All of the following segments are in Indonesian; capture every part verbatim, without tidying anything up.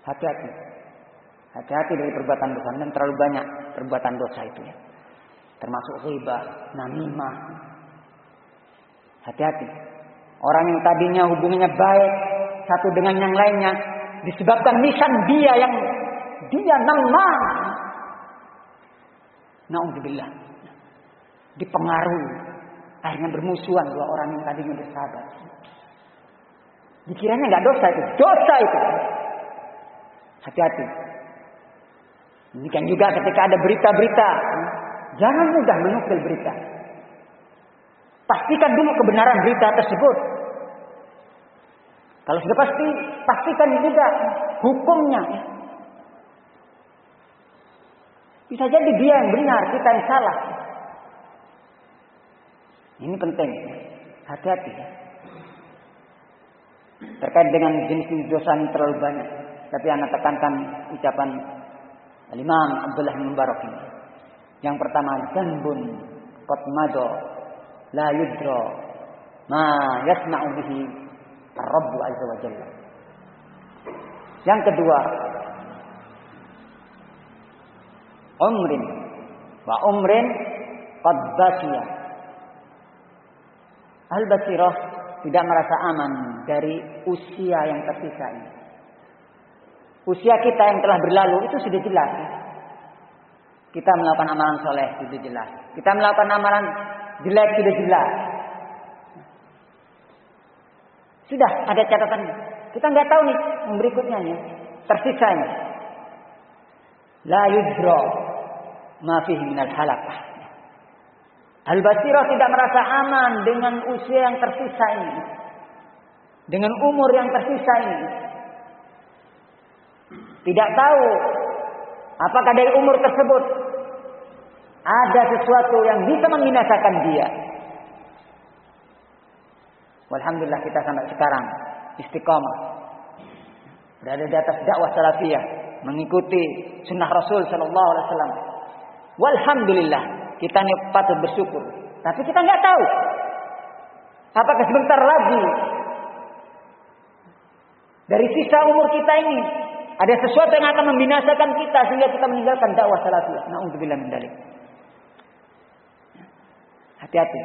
Hati-hati. Hati-hati dari perbuatan dosa. Dan terlalu banyak perbuatan dosa itu ya. Termasuk ghibah, namimah. Hati-hati. Orang yang tadinya hubungannya baik satu dengan yang lainnya, disebabkan lisan dia yang dia namah. Na'udzubillah. Dipengaruhi. Akhirnya bermusuhan dua orang yang tadinya bersahabat. Dikiranya nggak dosa itu. Dosa itu. Hati-hati. Demikian juga ketika ada berita-berita. Jangan mudah menukil berita. Pastikan dulu kebenaran berita tersebut. Kalau sudah pasti, pastikan juga hukumnya. Bisa jadi dia yang benar, kita yang salah. Ini penting. Hati-hati. Terkait dengan jenis dosa yang terlalu banyak. Tapi anak tekankan ucapan Imam Abdullah bin Mubarak ini. Yang pertama, dzambun qad mado la yudra ma yasma'u bihi ar-Rabb azza wa jalla. Yang kedua, umrin wa umrin qad basiya. Al-basirah tidak merasa aman dari usia yang tersisa ini. Usia kita yang telah berlalu itu sudah jelas. Kita melakukan amalan soleh sudah jelas. Kita melakukan amalan jelek sudah jelas. Sudah ada catatan. Kita nggak tahu nih yang berikutnya nih, tersisanya. La yudra ma fihi minal halakah. Al-basirah tidak merasa aman dengan usia yang tersisa ini. Dengan umur yang tersisa ini. Tidak tahu apakah dari umur tersebut ada sesuatu yang bisa membinasakan dia. Walhamdulillah kita sampai sekarang istiqamah. Berada di atas dakwah salafiyah, mengikuti sunnah Rasul sallallahu alaihi wasallam. Walhamdulillah, kita ini patut bersyukur. Tapi kita nggak tahu apakah sebentar lagi dari sisa umur kita ini ada sesuatu yang akan membinasakan kita sehingga kita meninggalkan dakwah salafiyah. Na'udzubillah min dzalik. Hati-hati.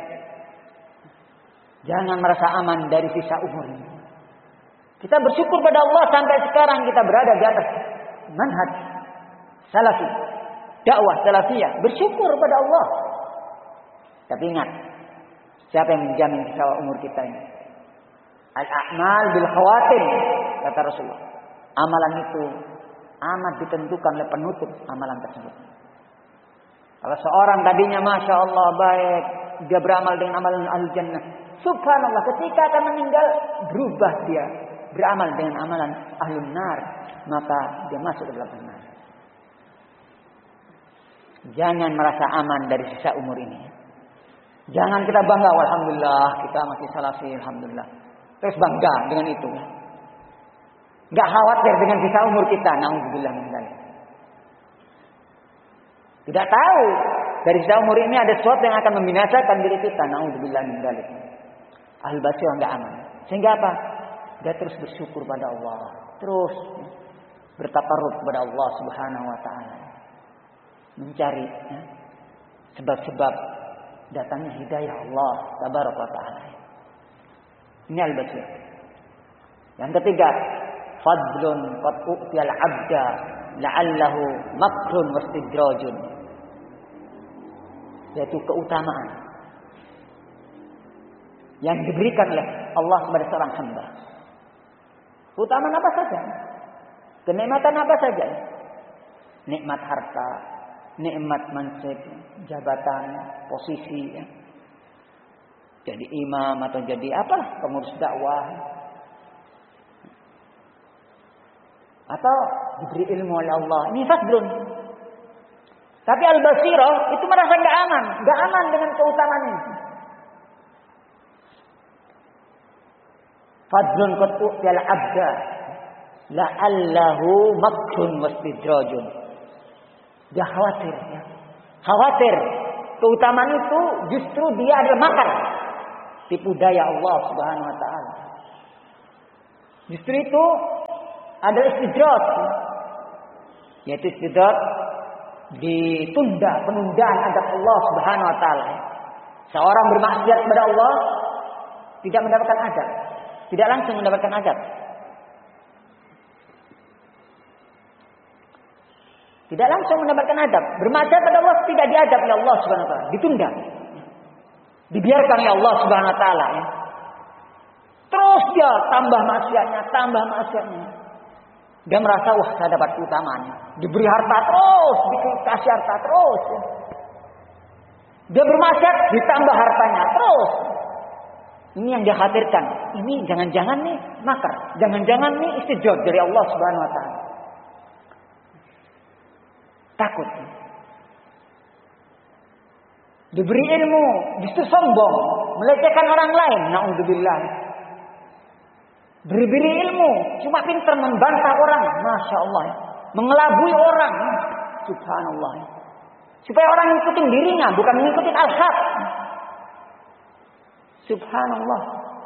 Jangan merasa aman dari sisa umur ini. Kita bersyukur pada Allah sampai sekarang kita berada di atas manhaj salafi, dakwah salafiyah. Bersyukur pada Allah. Tapi ingat, siapa yang menjamin sisa umur kita ini? Al-a'mal bil khawatim, kata Rasulullah. Amalan itu amat ditentukan oleh penutup amalan tersebut. Kalau seorang tadinya Masya Allah baik, dia beramal dengan amalan ahli jannah. Subhanallah, ketika akan meninggal, berubah dia. Beramal dengan amalan ahlun nar. Maka dia masuk ke dalam nar. Jangan merasa aman dari sisa umur ini. Jangan kita bangga, alhamdulillah kita masih salafi, alhamdulillah. Terus bangga dengan itu. Gak khawatir dengan sisa umur kita. Na'udzubillah min dzalik. Tidak tahu dari sisa umur ini ada sesuatu yang akan membinasakan diri kita. Na'udzubillah min dzalik. Ahlul basirah enggak aman. Sehingga apa? Dia terus bersyukur pada Allah. Terus bertakarrub kepada Allah Subhanahu wa taala. Mencari ya, sebab-sebab datangnya hidayah Allah Tabaraka wa taala. Ini al-basirah. Yang ketiga, fadlun qad u'tiyal 'abda la'allahu makrun wastidrajun. Yaitu keutamaan yang diberikan oleh Allah kepada seorang hamba. Keutamaan apa saja? Kenikmatan apa saja? Nikmat harta, nikmat mansib, jabatan, posisi ya. Jadi imam atau jadi apalah, pengurus dakwah. Atau diberi ilmu oleh Allah. Ini fadlun. Tapi al-basirah itu merasa enggak aman, enggak aman dengan keutamaan ini. Fadlun qad u'tiyal 'abda la'allahu makrun wastidrajun. Dia khawatir ya. Khawatir keutamaan itu justru dia adalah makar, tipu daya Allah Subhanahu wa taala. Justru itu ada istidrak. Yaitu istidrak ditunda, penundaan adab Allah Subhanahu wa taala. Seorang bermaksiat kepada Allah tidak mendapatkan adab, tidak langsung mendapatkan adab. Tidak langsung mendapatkan adab. Bermaksiat pada Allah tidak diadab oleh Allah Subhanahu wa taala, ditunda. Dibiarkan oleh Allah Subhanahu wa taala ya. Terus dia tambah maksiatnya, tambah maksiatnya. Dia merasa wah saya dapat keutamaannya. Diberi harta terus, dikasih harta terus. Ya. Dia bermaksiat, ditambah hartanya terus. Ini yang dia khawatirkan. Ini jangan-jangan nih makar, jangan-jangan nih istijab dari Allah Subhanahu wa taala. Takut. Diberi ilmu, justru sombong, melecehkan orang lain. Na'udzubillah. Diberi ilmu, cuma pintar membantah orang, masya Allah, mengelabui orang, subhanallah. Supaya orang ngikutin dirinya, bukan ngikutin al-haq. Subhanallah.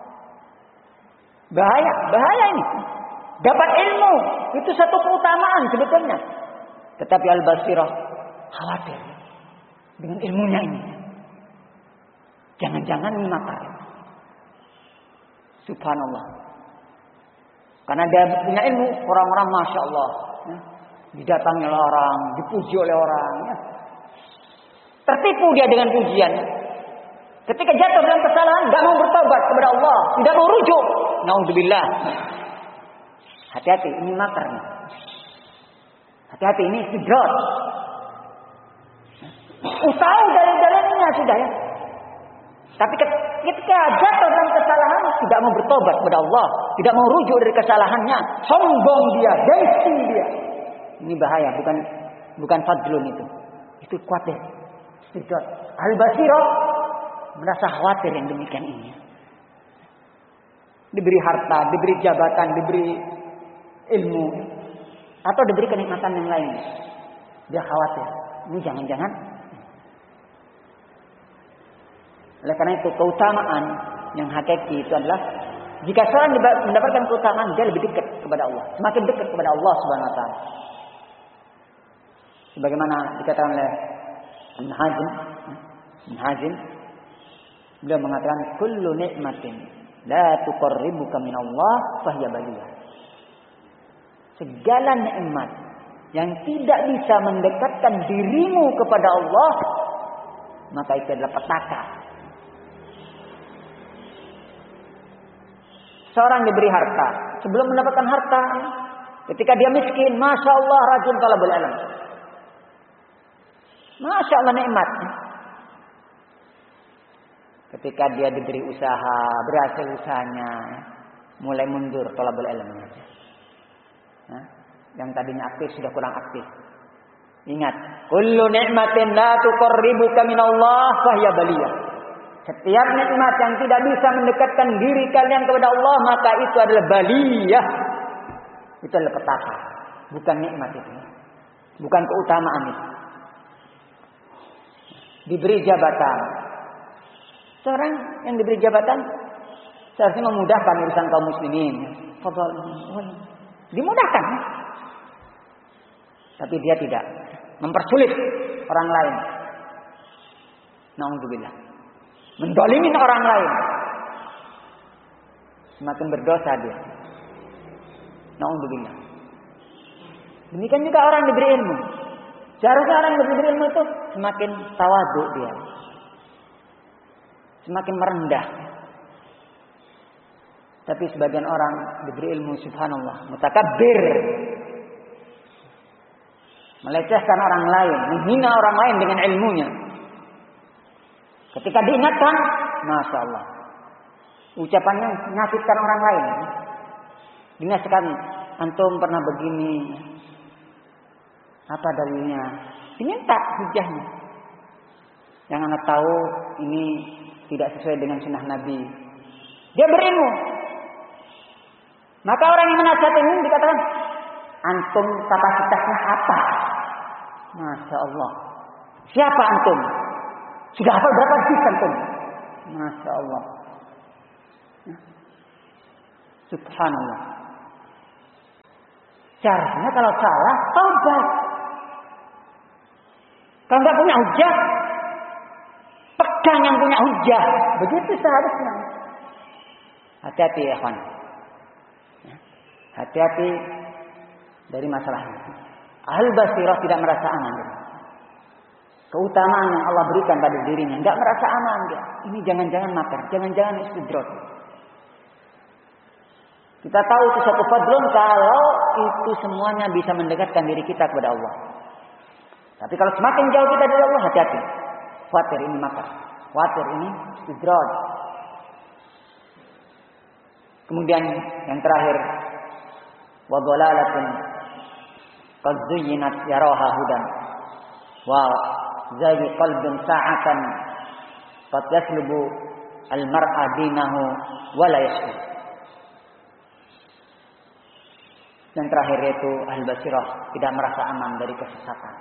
Bahaya, bahaya ini. Dapat ilmu, itu satu keutamaan sebetulnya. Tetapi al-basirah khawatir dengan ilmunya ini. Jangan-jangan ini makar. Subhanallah. Karena dia punya ilmu, orang-orang masya Allah, ya, didatangi oleh orang, dipuji oleh orang, ya. Tertipu dia dengan pujian. Ketika jatuh dalam kesalahan, tidak mau bertobat kepada Allah, tidak mau rujuk. Naudzubillah. Hati-hati, ini makar. Hati-hati, ini istidrak. Tahu dalil-dalilnya sudah ya. Tapi ketika jatuh dalam kesalahan, tidak mau bertobat kepada Allah, tidak mau rujuk dari kesalahannya, sombong dia, gengsi dia. Ini bahaya, bukan bukan fadlun itu. Itu khawatir. Istidrak. Al-basirah merasa khawatir yang demikian ini. Diberi harta, diberi jabatan, diberi ilmu, atau diberi kenikmatan yang lain. Dia khawatir. Ini jangan-jangan. Oleh karena itu keutamaan yang hakiki itu adalah jika seorang mendapatkan keutamaan, dia lebih dekat kepada Allah, semakin dekat kepada Allah Subhanahu wa taala. Sebagaimana dikatakan oleh Ibn Hazm, Ibn Hazm beliau mengatakan kullu ni'matin la tuqarribuka min Allah fahiya baliyah. Segala nikmat yang tidak bisa mendekatkan dirimu kepada Allah, maka itu adalah petaka. Seorang diberi harta, sebelum mendapatkan harta, ketika dia miskin, masya Allah rajin talabul ilm. Masya Allah nikmat. Ketika dia diberi usaha, berhasil usahanya, mulai mundur talabul ilm. Nah, yang tadinya aktif sudah kurang aktif. Ingat, kullu ni'matin la tuqarribuka minallah fahiya baliyah. Setiap nikmat yang tidak bisa mendekatkan diri kalian kepada Allah, maka itu adalah baliyah. Itu adalah petaka, bukan nikmat itu. Bukan keutamaan itu. Diberi jabatan. Seorang yang diberi jabatan seharusnya memudahkan urusan kaum muslimin. Dimudahkan. Tapi dia tidak. Mempersulit orang lain. Na'udzubillah. Mendolimin orang lain. Semakin berdosa dia. Na'udzubillah. Demikian juga orang diberi ilmu. Seharusnya orang diberi ilmu itu semakin tawadhu dia. Semakin merendah. Tapi sebagian orang diberi ilmu subhanallah, mutakabbir. Melecehkan orang lain, menghina orang lain dengan ilmunya. Ketika diingatkan, masya Allah, ucapannya menyakitkan orang lain. Dinasihatkan, antum pernah begini, apa dalilnya? Diminta hujahnya. Yang anak tahu ini tidak sesuai dengan sunnah Nabi. Dia berilmu. Maka orang yang menasihat ini dikatakan, antum kapasitasnya apa? Masya Allah. Siapa antum? Sudah hafal berapa juz antum? Masya Allah. Subhanallah. Caranya kalau salah, taubat. Kalau nggak punya hujah, pegang yang punya hujah. Begitu seharusnya. Hati-hati ya kawan. Hati-hati dari masalah ini. Al-basirah tidak merasa aman. Keutamaan yang Allah berikan pada dirinya, nggak merasa aman dia. Ini jangan-jangan makar, jangan-jangan istidroj. Kita tahu itu satu fadlun kalau itu semuanya bisa mendekatkan diri kita kepada Allah. Tapi kalau semakin jauh kita dari Allah, hati-hati. Khawatir ini makar, khawatir ini istidroj. Kemudian yang terakhir, wa dhalalatun qad zuyyinat yaraha hudan wa zagi qalbun sa'atan qad yaslubu al-mar'a dinahu wa la yashkur. Yang terakhir yaitu al-basirah, tidak merasa aman dari kesesatan.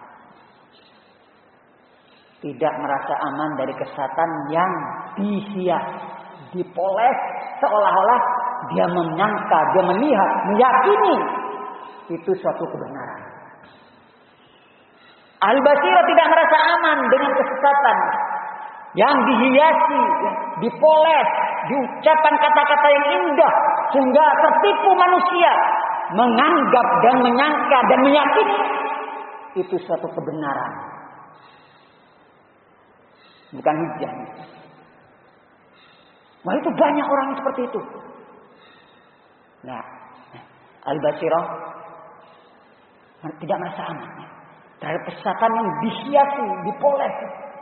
Tidak merasa aman dari kesesatan yang dihias, dipoles seolah-olah dia menyangka, dia melihat, meyakini itu suatu kebenaran. Al-basirah tidak merasa aman dengan kesesatan yang dihiasi, dipoles, diucapkan kata-kata yang indah sehingga tertipu manusia menganggap dan menyangka dan meyakini itu suatu kebenaran. Bukan hujah. Wah, itu banyak orang seperti itu. Nah, al-basirah tidak merasa aman terhadap kesesatan yang dihiasi, dipoles.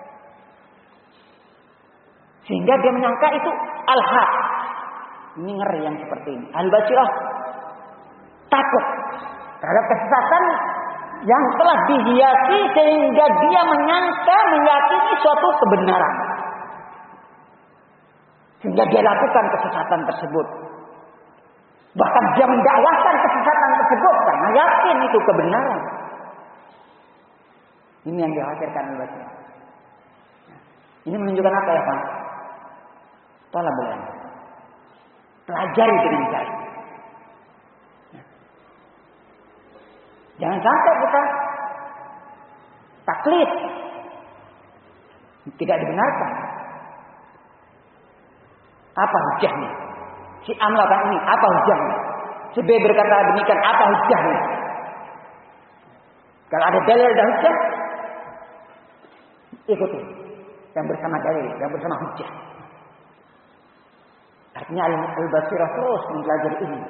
Sehingga dia menyangka itu al-haq. Ini ngeri yang seperti ini. Al-basirah takut terhadap kesesatan yang telah dihiasi sehingga dia menyangka, meyakini suatu kebenaran. Sehingga dia lakukan kesesatan tersebut. Bahkan dia mendakwahkan kesesatan tersebut karena yakin itu kebenaran. Ini yang dikhawatirkan oleh Rasul. Ini menunjukkan apa ya Pak? Talabul ilm. Pelajari dengan baik. Jangan sampai kita taklid. Tidak dibenarkan. Apa hujahnya? Si A melakukan ini, apa hujahnya? Si B berkata demikian, apa hujahnya? Kalau ada dalil dan hujah, ikuti. Yang bersama dalil, yang bersama hujah. Artinya al-basirah terus mempelajari ini.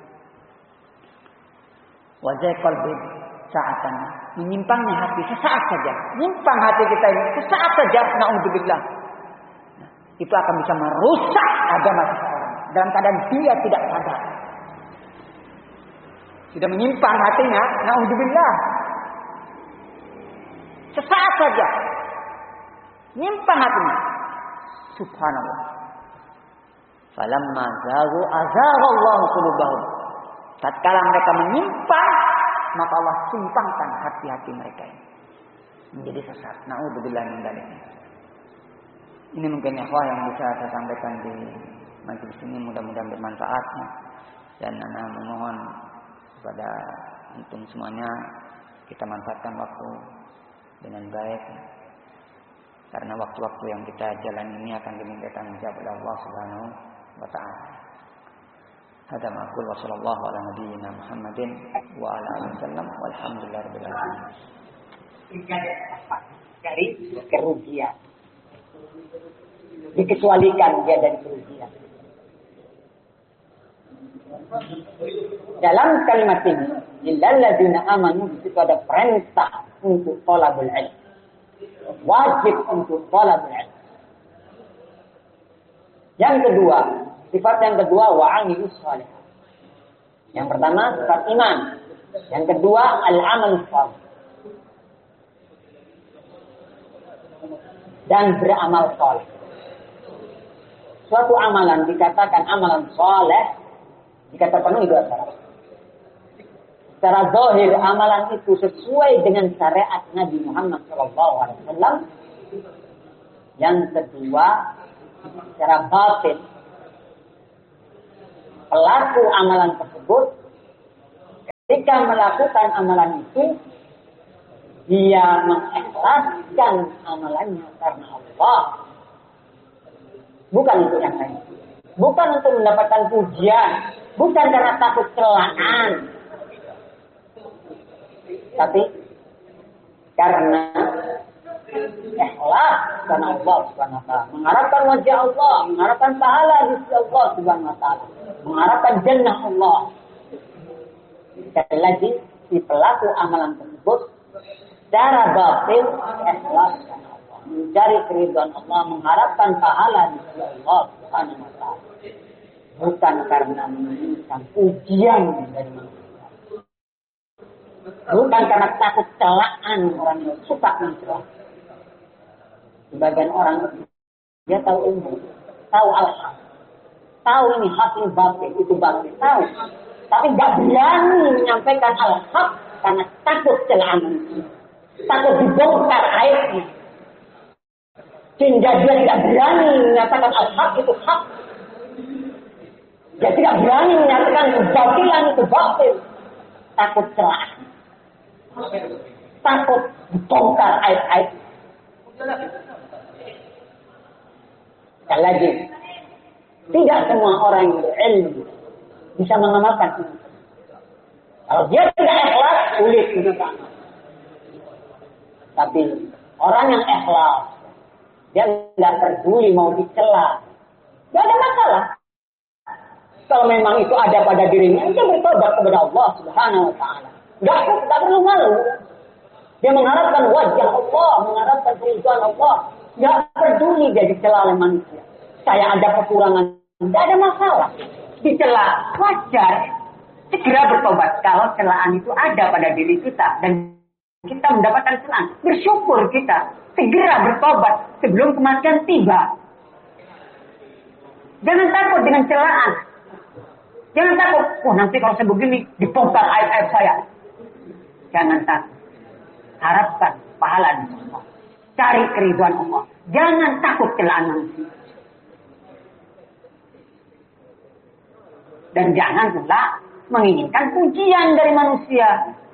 Wajah qalbi sa'atan, menyimpangnya hati sesaat saja. Menyimpang hati kita ini sesaat saja, na'udzubillah. Nah, itu akan bisa merusak agama seseorang dalam keadaan dia tidak sadar. Sudah menyimpang hatinya, na'udzubillah. Sesaat saja. Nyimpang hatinya. Subhanallah. Falamma zaghu azaghallahu qulubahum. Tatkala mereka menyimpang, maka Allah simpangkan hati-hati mereka ini menjadi sesat. Na'udzubillah min dzalik. Ini mungkin ikhwah yang bisa saya sampaikan di majelis ini, mudah-mudahan bermanfaat. Dan ana memohon kepada antum semuanya kita manfaatkan waktu dengan baik. Karena waktu-waktu yang kita jalani ini akan diminta tanggung jawab oleh Allah Subhanahu wa taala. Hada ma aqul wa sallallahu ala nabiyyina Muhammadin wa ala alihi wasallam walhamdulillahirabbil alamin. Dari kerugian. Dikecualikan dia dari kerugian. Dalam kalimat ini, illal ladzina amanu, di situ ada perintah untuk thalabul ilm. Wajib untuk thalabul ilm. Yang kedua, sifat yang kedua wa'amilus shalihat. Yang pertama sifat iman. Yang kedua al-amal shalih. Dan beramal shalih. Suatu amalan dikatakan amalan shalih jika terpenuhi dua syarat. Secara zahir amalan itu sesuai dengan syariat Nabi Muhammad shallallahu alaihi wasallam. Yang kedua, secara batin pelaku amalan tersebut Ketika melakukan amalan itu, dia mengikhlaskan amalannya karena Allah. Bukan untuk yang lain. Bukan untuk mendapatkan pujian. Bukan karena takut celaan. Tapi karena ikhlas karena Allah Subhanahu wa taala, mengharapkan wajah Allah, mengharapkan pahala di sisi Allah Subhanahu wa taala, mengharapkan jannah Allah. Sekali lagi, si pelaku amalan tersebut secara batin ikhlas karena Allah, mencari keridhaan Allah, mengharapkan pahala di sisi Allah Subhanahu wa taala, bukan karena menginginkan pujian dari manusia, bukan karena takut celaan orang yang suka mencela. Sebagian orang dia tahu ilmu, tahu al-haq, tahu ini hak ini batil, itu batil, tahu, tapi nggak berani menyampaikan al-haq karena takut celaan manusia, takut dibongkar aibnya, sehingga dia tidak berani menyatakan al-haq itu hak, dia tidak berani menyatakan kebatilan itu batil, takut celaan, takut dibongkar aib-aib. Sekali lagi, tidak semua orang yang berilmu bisa mengamalkan ini. Kalau dia tidak ikhlas, sulit mengamalkan. Tapi orang yang ikhlas, dia tidak peduli mau dicela, tidak ada masalah. Kalau memang itu ada pada dirinya, dia bertobat kepada Allah Subhanahu wa taala. Tidak tidak perlu malu. Dia mengharapkan wajah Allah, mengharapkan keridhaan Allah. Tidak peduli dia dicela oleh manusia. Saya ada kekurangan, tidak ada masalah. Dicela, wajar. Segera bertobat. Kalau celaan itu ada pada diri kita dan kita mendapatkan celaan, bersyukur kita. Segera bertobat sebelum kematian tiba. Jangan takut dengan celaan. Jangan takut, oh nanti kalau saya begini dibongkar aib-aib saya. Jangan takut. Harapkan pahala di Allah. Cari keridhaan Allah. Jangan takut celaan manusia. Dan jangan pula menginginkan pujian dari manusia.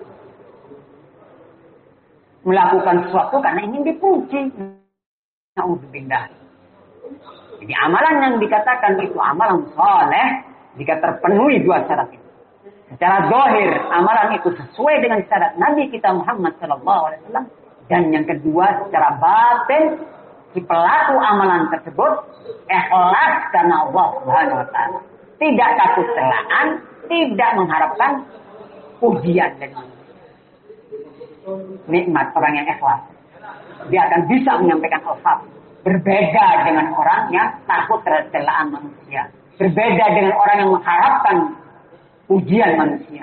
Melakukan sesuatu karena ingin dipuji. Na'udzubillah. Jadi amalan yang dikatakan itu amalan soleh, jika terpenuhi dua syarat itu. Secara zahir, amalan itu sesuai dengan syarat Nabi kita Muhammad shallallahu alaihi wasallam. Dan yang kedua, secara batin, si pelaku amalan tersebut ikhlas karena Allah Subhanahu wa taala. Tidak takut celaan, tidak mengharapkan pujian dari manusia. Nikmat orang yang ikhlas. Dia akan bisa menyampaikan al-haq. Berbeda dengan orang yang takut terhadap celaan manusia. Berbeda dengan orang yang mengharapkan pujian manusia.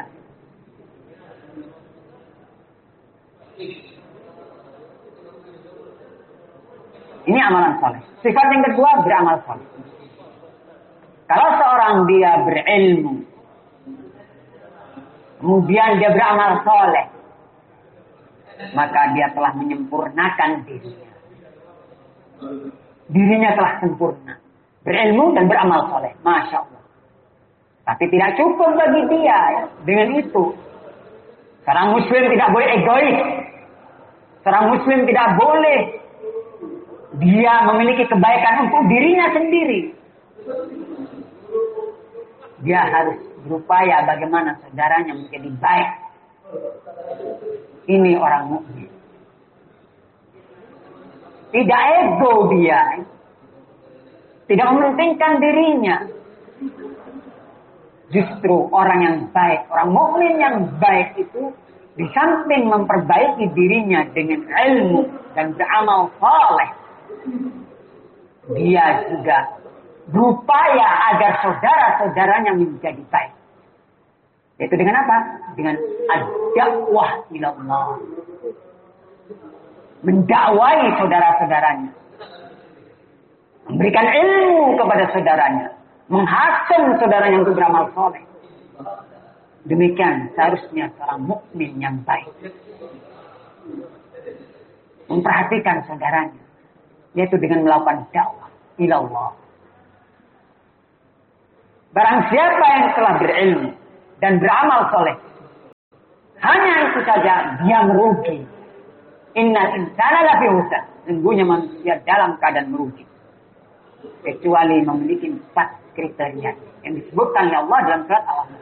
Ini amalan soleh. Sifat yang kedua, beramal soleh. Kalau seorang dia berilmu, kemudian dia beramal soleh, maka dia telah menyempurnakan dirinya. Dirinya telah sempurna. Berilmu dan beramal soleh. Masya Allah. Tapi tidak cukup bagi dia ya, dengan itu. Seorang muslim tidak boleh egois. Seorang muslim tidak boleh dia memiliki kebaikan untuk dirinya sendiri. Dia harus berupaya bagaimana saudaranya menjadi baik. Ini orang mukmin. Tidak ego dia. Tidak mementingkan dirinya. Justru orang yang baik, orang mukmin yang baik itu di samping memperbaiki dirinya dengan ilmu dan beramal saleh, dia juga berupaya agar saudara-saudaranya menjadi baik. Yaitu dengan apa? Dengan ad-dakwah ila Allah. Mendakwai saudara-saudaranya. Memberikan ilmu kepada saudaranya. Menghasil saudaranya untuk beramal soleh. Demikian seharusnya seorang mukmin yang baik. Memperhatikan saudaranya. Yaitu dengan melakukan dakwah ila Allah. Barang siapa yang telah berilmu dan beramal soleh, hanya itu saja dia merugi. Innal insana lafi khusr. Sesungguhnya manusia dalam keadaan merugi. Kecuali memiliki empat kriteria yang disebutkan oleh Allah dalam surat Al-An'am.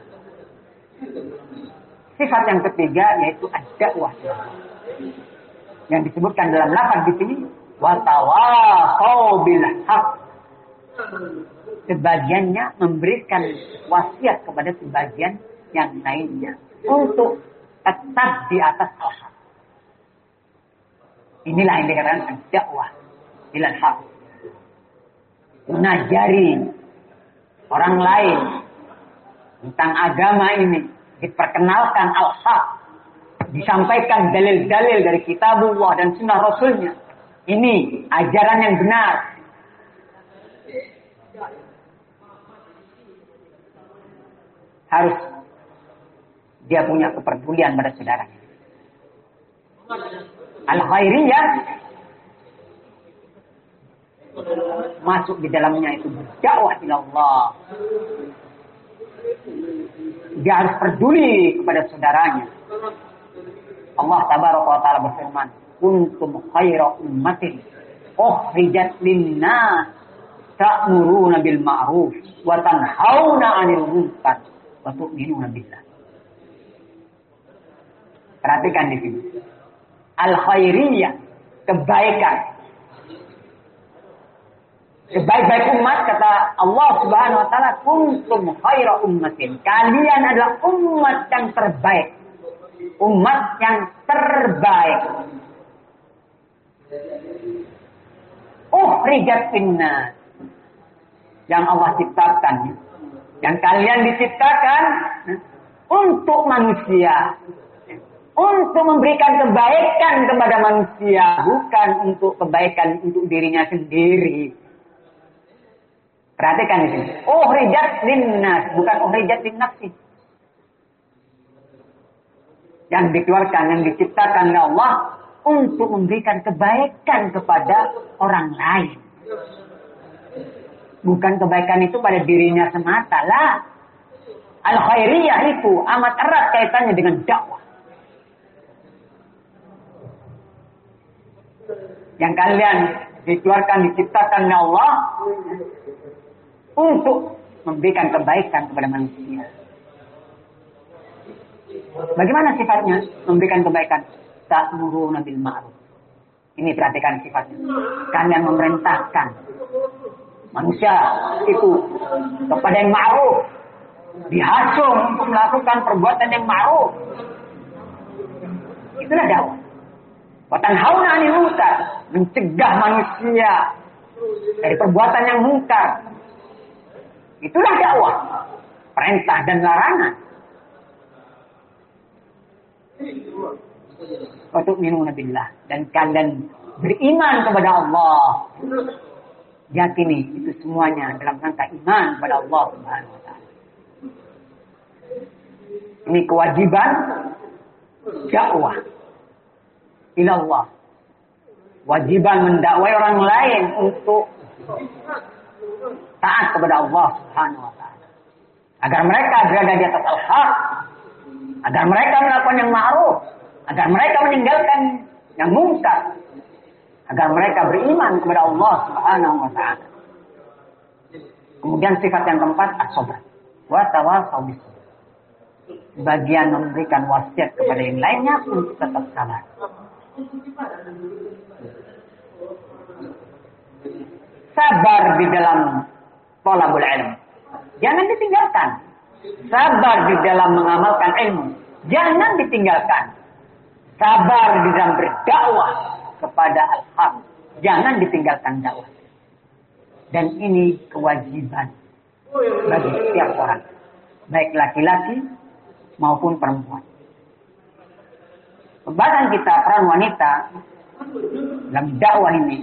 Sifat yang ketiga yaitu ad-da'wah. Yang disebutkan dalam lafaz di sini wa tawasau bil haqq. Sebagiannya memberikan wasiat kepada sebagian yang lainnya untuk tetap di atas al-haq. Inilah yang dikatakan ad-da'wah ilal haq. Mengajari orang lain tentang agama ini, diperkenalkan al-haq, disampaikan dalil-dalil dari kitabullah dan sunnah rasulnya. Ini ajaran yang benar. Harus dia punya kepedulian pada saudaranya. Al-khairiyah masuk di dalamnya itu berdakwah ila Allah. Dia harus peduli kepada saudaranya. Allah tabaraka wa taala berfirman, "Kuntum khaira ummatin ukhrijat lin-nas ta'muruna bil ma'ruf wa tanhauna 'anil munkar wa tu'minuna billah." Perhatikan di sini. Al-khairiyah, kebaikan. Sebaik-baik umat, kata Allah Subhanahu wa taala, kuntum khaira ummatin. Kalian adalah umat yang terbaik. Umat yang terbaik. Ukhrijat linnas. Yang Allah ciptakan. Yang kalian diciptakan untuk manusia. Untuk memberikan kebaikan kepada manusia. Bukan untuk kebaikan untuk dirinya sendiri. Perhatikan di sini. Ukhrijat linnas, bukan ukhrijat linnafsi. Yang dikeluarkan, yang diciptakan oleh Allah untuk memberikan kebaikan kepada orang lain. Bukan kebaikan itu pada dirinya semata lah. Al-khairiyah itu amat erat kaitannya dengan dakwah. Yang kalian dikeluarkan, diciptakan oleh Allah untuk memberikan kebaikan kepada manusia. Bagaimana sifatnya memberikan kebaikan? Ta'muruna bil ma'ruf. Ini perhatikan sifatnya. Kalian memerintahkan manusia itu kepada yang ma'ruf. Dihasung untuk melakukan perbuatan yang ma'ruf. Itulah dakwah. Wa tanhauna 'anil munkar. Mencegah manusia dari perbuatan yang mungkar. Itulah dakwah. Perintah dan larangan. Wa tu'minuna billah. Dan kalian beriman kepada Allah. Yakini itu semuanya dalam rangka iman kepada Allah Subhanahu wa taala. Ini kewajiban dakwah ila Allah. Wajiban mendakwai orang lain untuk taat kepada Allah Subhanahu wa taala. Agar mereka berada di atas al-haq. Agar mereka melakukan yang ma'ruf. Agar mereka meninggalkan yang munkar. Agar mereka beriman kepada Allah Subhanahu wa taala. Kemudian sifat yang keempat as-sabr. Wa tawasau bis. Bagian memberikan wasiat kepada yang lainnya untuk tetap sabar. Sabar di dalam thalabul ilm. Jangan ditinggalkan. Sabar di dalam mengamalkan ilmu. Jangan ditinggalkan. Sabar di dalam berdakwah kepada al-haq. Jangan ditinggalkan dakwah. Dan ini kewajiban bagi setiap orang. Baik laki-laki maupun perempuan. Pembahasan kita peran wanita dalam dakwah ini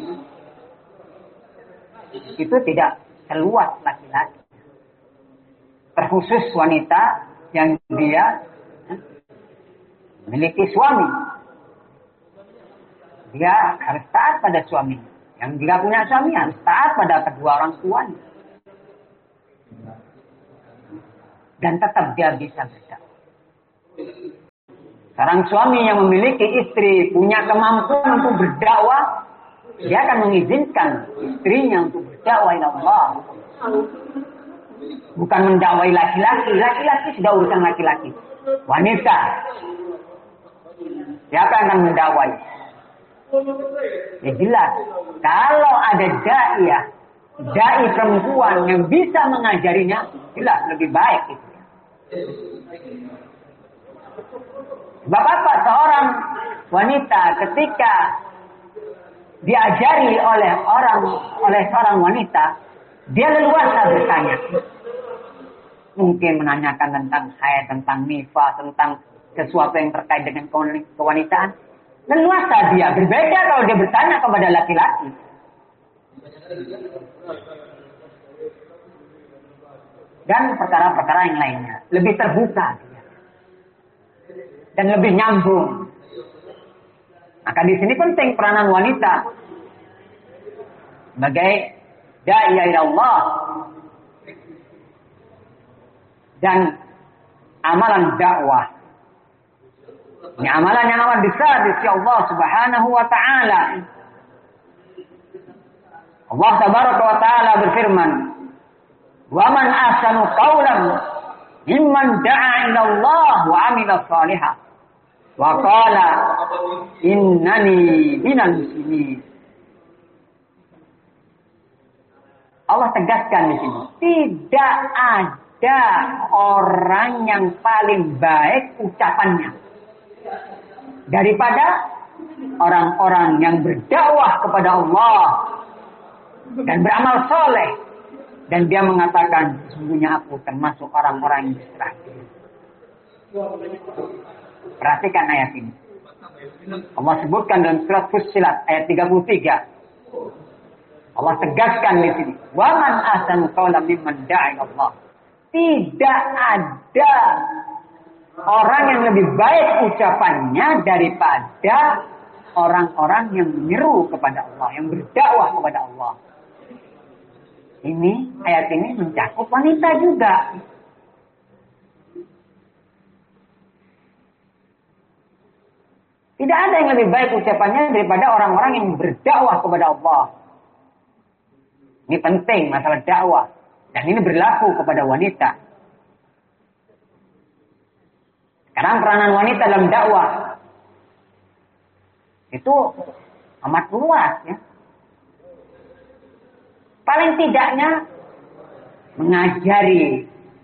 itu tidak seluas laki-laki. Terkhusus wanita yang dia memiliki suami. Dia harus taat pada suami. Yang tidak punya suami harus taat pada kedua orang tuanya. Dan tetap dia bisa berdakwah. Seorang suami yang memiliki istri punya kemampuan untuk berdakwah, dia akan mengizinkan istrinya untuk berdakwah ila Allah. Bukan mendakwai laki-laki. Laki-laki sudah urusan laki-laki. Wanita. Siapa yang akan mendakwai? Ya jelas. Kalau ada da'iyah, da'i perempuan yang bisa mengajarinya, jelas lebih baik itu. Sebab apa? Seorang wanita ketika diajari oleh orang oleh seorang wanita, dia leluasa bertanya. Mungkin menanyakan tentang haid, tentang nifas, tentang sesuatu yang terkait dengan kewanitaan. Leluasa dia. Berbeda kalau dia bertanya kepada laki-laki. Dan perkara-perkara yang lainnya. Lebih terbuka dia. Dan lebih nyambung. Maka di sini penting peranan wanita sebagai da'iyah ila Allah dan amalan dakwah. Ini amalan yang amat besar di sisi Allah Subhanahu wa taala. Allah tabaraka wa taala berfirman, "Wa man ahsanu qawlan mimman da'a ila Allah wa 'amila shalihan." Wa qala innani minal muslimin. Allah tegaskan di sini, tidak ada orang yang paling baik ucapannya daripada orang-orang yang berdakwah kepada Allah dan beramal soleh, dan dia mengatakan sesungguhnya aku termasuk orang-orang yang berserah diri. Perhatikan ayat ini. Allah sebutkan dalam surat Fussilat ayat tiga puluh tiga. Allah tegaskan di sini, "Wa man ahsanu qawlan mimman da'a ila Allah." Tidak ada orang yang lebih baik ucapannya daripada orang-orang yang menyeru kepada Allah, yang berdakwah kepada Allah. Ini ayat ini mencakup wanita juga. Tidak ada yang lebih baik ucapannya daripada orang-orang yang berdakwah kepada Allah. Ini penting masalah dakwah. Dan ini berlaku kepada wanita. Sekarang peranan wanita dalam dakwah itu amat luas ya. Paling tidaknya mengajari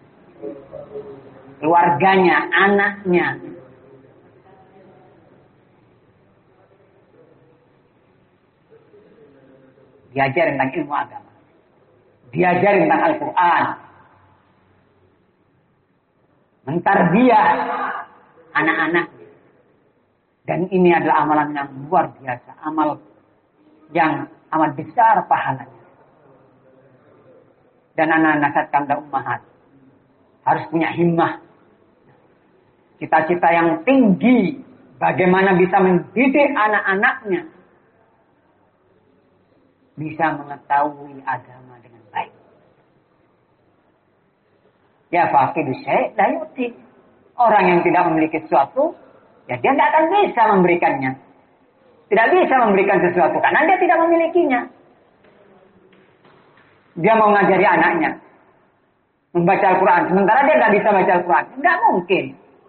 keluarganya, anaknya. Diajar tentang ilmu agama. Diajar tentang Al-Quran. Mentarbiyah anak-anak. Dan ini adalah amalan yang luar biasa. Amal yang amat besar pahalanya. Dan anak-anak saat kanda ummahat harus punya himmah. Cita-cita yang tinggi. Bagaimana bisa mendidik anak-anaknya bisa mengetahui agama dengan baik. Ya faqidu syai' la yu'ti. Orang yang tidak memiliki sesuatu, ya dia tidak akan bisa memberikannya. Tidak bisa memberikan sesuatu karena dia tidak memilikinya. Dia mau ngajari anaknya membaca Al-Quran, sementara dia tidak bisa baca Al-Quran. Tidak mungkin.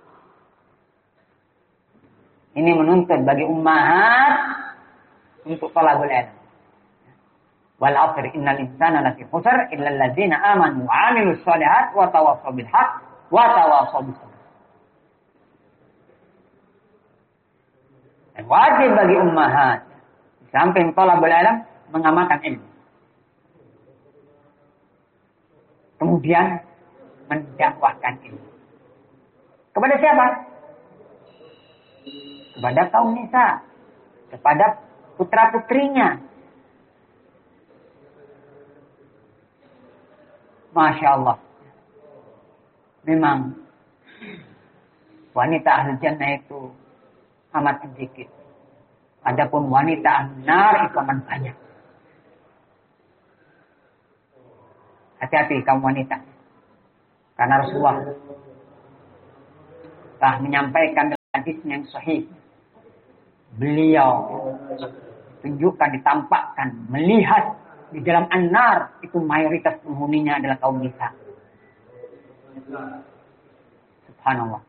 Ini menuntut bagi ummahat untuk talabul ilm. Wal 'asri innal insana lafi khusr illa alladzina amanu wa 'amilus shalihat wa tawassaw bil haqq wa tawassaw bis sabr. Dan wajib bagi ummahat di samping talabul ilm mengamalkan ilmu. Kemudian mendakwahkan ilmu. Kepada siapa? Kepada kaum nisa, kepada putra-putrinya. Masya Allah. Memang wanita ahli jannah itu amat sedikit. Adapun wanita ahli nar itu amat banyak. Hati-hati kaum wanita. Karena Rasulullah telah menyampaikan hadisnya yang sahih. Beliau tunjukkan, ditampakkan, melihat di dalam an-nar itu mayoritas penghuninya adalah kaum nisa. Subhanallah.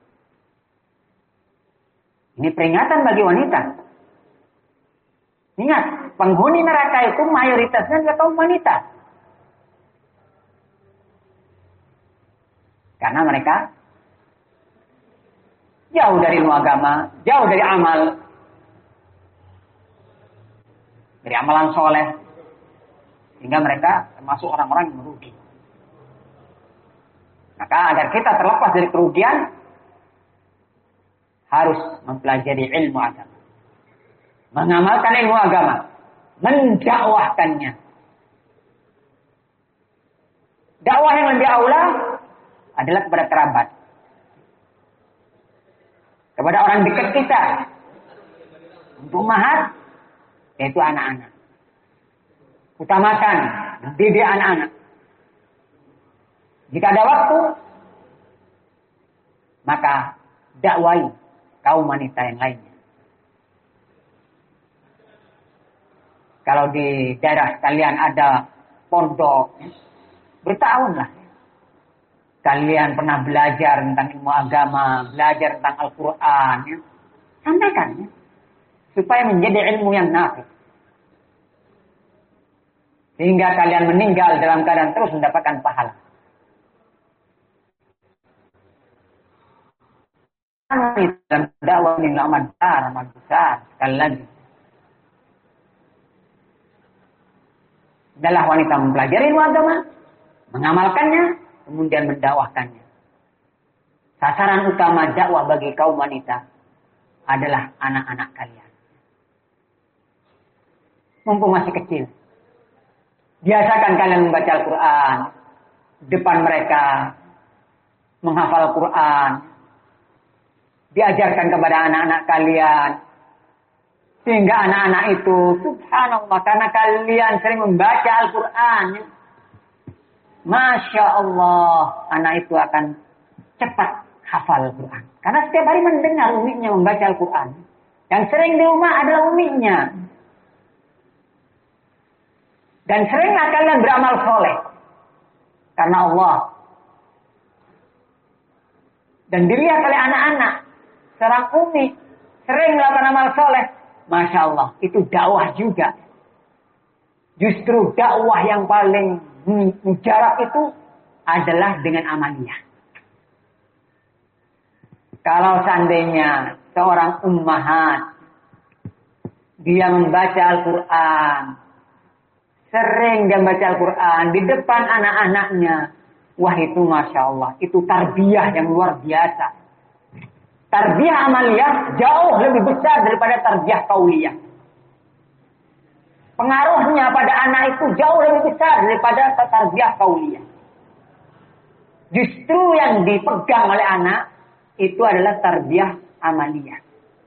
Ini peringatan bagi wanita. Ingat, penghuni neraka itu mayoritasnya adalah kaum wanita. Karena mereka jauh dari ilmu agama, jauh dari amal, dari amalan soleh, sehingga mereka termasuk orang-orang yang merugi. Maka agar kita terlepas dari kerugian, harus mempelajari ilmu agama, mengamalkan ilmu agama, mendakwahkannya. Dakwah yang lebih aula adalah kepada kerabat, kepada orang dekat kita, untuk ummahat, yaitu anak-anak. Utamakan mendidik anak-anak. Jika ada waktu, maka dakwai kaum wanita yang lainnya. Kalau di daerah kalian ada pondok, bertahunlah kalian pernah belajar tentang ilmu agama, belajar tentang Al-Quran, ya. Sampaikan, ya. Supaya menjadi ilmu yang nafi. Sehingga kalian meninggal dalam keadaan terus mendapatkan pahala. Dan dakwah ini amat besar, amat besar. Sekali lagi. Adalah wanita mempelajari ilmu agama, mengamalkannya, kemudian mendakwahkannya. Sasaran utama dakwah bagi kaum wanita adalah anak-anak kalian. Mumpung masih kecil, biasakan kalian membaca Al-Quran depan mereka, menghafal Al-Quran, diajarkan kepada anak-anak kalian, sehingga anak-anak itu, subhanallah, karena kalian sering membaca Al-Quran, Masya Allah, anak itu akan cepat hafal Al-Quran. Karena setiap hari mendengar uminya membaca Al-Quran. Yang sering di rumah adalah uminya. Dan seringlah kalian beramal soleh. Karena Allah. Dan dilihat oleh anak-anak. Seorang umi sering melakukan amal soleh. Masya Allah, itu dakwah juga. Justru dakwah yang paling mujarab itu adalah dengan amaliyah. Kalau seandainya seorang ummahat, dia membaca Al-Quran, sering dia membaca Al-Quran di depan anak-anaknya, wah itu Masya Allah, itu tarbiyah yang luar biasa. Tarbiyah amaliyah jauh lebih besar daripada tarbiyah qauliyah. Pengaruhnya pada anak itu jauh lebih besar daripada tarbiyah qauliyah. Justru yang dipegang oleh anak itu adalah tarbiyah amaliyah.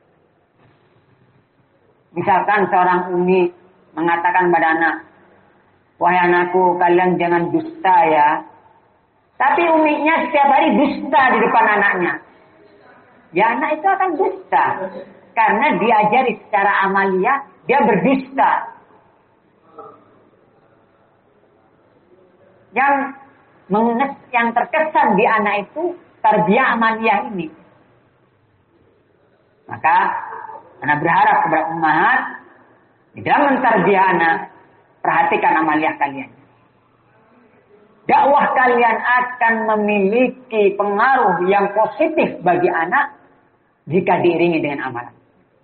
Misalkan seorang umi mengatakan pada anak, wahai anakku, kalian jangan dusta ya. Tapi uminya setiap hari dusta di depan anaknya. Ya anak itu akan dusta. Karena diajari secara amaliyah, dia berdusta. Yang menges, yang terkesan di anak itu tarbiyah amaliyah ini. Maka anak berharap kepada ummahat di dalam mentarbiyah anak, perhatikan amaliyah kalian. Dakwah kalian akan memiliki pengaruh yang positif bagi anak jika diiringi dengan amalan.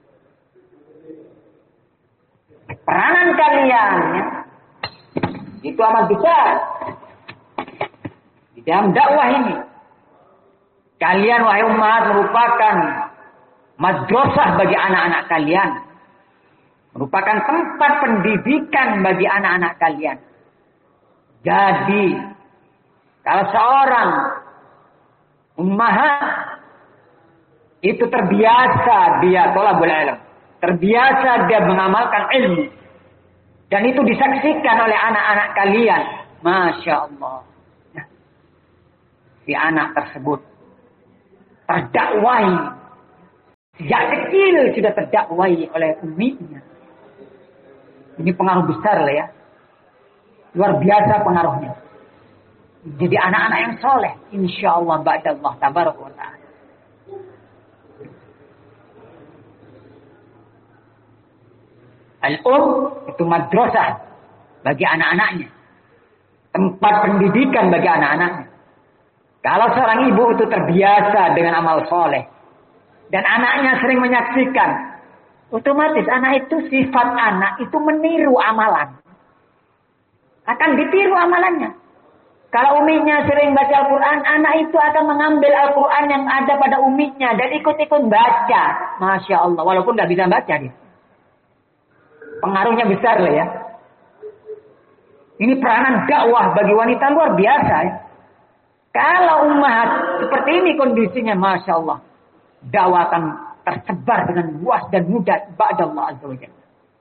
Peranan kalian ya, itu amat besar di dalam dakwah ini. Kalian wahai umat merupakan madrasah bagi anak-anak kalian. Merupakan tempat pendidikan bagi anak-anak kalian. Jadi, kalau seorang ummahat itu terbiasa dia tolabul ilm, terbiasa dia mengamalkan ilmu, dan itu disaksikan oleh anak-anak kalian, Masya Allah. Nah, si anak tersebut terdakwai Sejak kecil sudah terdakwai oleh uminya. Ini pengaruh besar lah ya. Luar biasa pengaruhnya. Jadi anak-anak yang soleh. Insya Allah ba'dallah tabaraka wa ta'ala. Al-um itu madrasah bagi anak-anaknya. Tempat pendidikan bagi anak-anaknya. Kalau seorang ibu itu terbiasa dengan amal soleh. Dan anaknya sering menyaksikan. Otomatis anak itu sifat anak itu meniru amalan. Akan ditiru amalannya. Kalau uminya sering baca Al-Quran, anak itu akan mengambil Al-Quran yang ada pada uminya. Dan ikut-ikut baca. Masya Allah. Walaupun nggak bisa baca dia. Pengaruhnya besar lah ya. Ini peranan dakwah bagi wanita luar biasa ya. Kalau ummahat seperti ini kondisinya, Masya Allah. Dakwah akan tersebar dengan luas dan mudah ba'dallah azza wa jalla.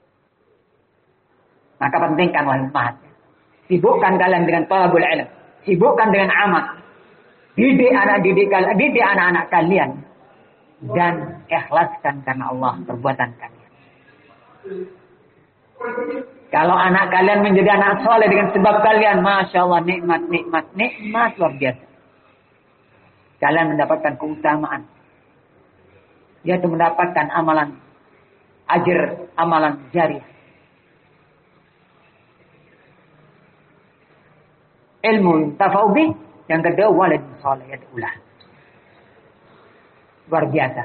Maka pentingkan wahai ummahat. Sibukkan kalian dengan talabul ilm. Sibukkan dengan amal. Didik anak didik kalian, didik anak-anak kalian dan ikhlaskan karena Allah perbuatan kalian. Kalau anak kalian menjadi anak soleh dengan sebab kalian, Masya Allah, nikmat, nikmat, nikmat luar biasa. Kalian mendapatkan keutamaan. Yaitu mendapatkan amalan ajr, amalan jariah. Ilmu tafa'ubi, yang kedua walid soleh yad'ulah. Luar biasa.